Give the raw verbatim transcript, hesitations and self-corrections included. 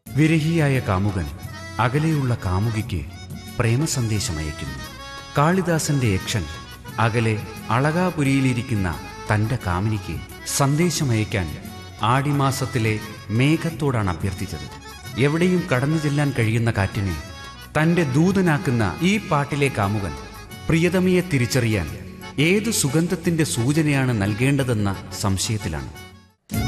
വിരഹിയായ കാമുകൻ അകലെയുള്ള കാമുകിക്ക് പ്രേമസന്ദേശമയക്കുന്നു. കാളിദാസന്റെ യക്ഷൻ അകലെ അളകാപുരിയിലിരിക്കുന്ന തൻ്റെ കാമിനിക്ക് സന്ദേശമയക്കാൻ ആടിമാസത്തിലെ മേഘത്തോടാണ് അഭ്യർത്ഥിച്ചത്. എവിടെയും കടന്നു ചെല്ലാൻ കഴിയുന്ന കാറ്റിനെ തൻ്റെ ദൂതനാക്കുന്ന ഈ പാട്ടിലെ കാമുകൻ പ്രിയതമയെ തിരിച്ചറിയാൻ ഏതു സുഗന്ധത്തിൻ്റെ സൂചനയാണ് നൽകേണ്ടതെന്ന സംശയത്തിലാണ്.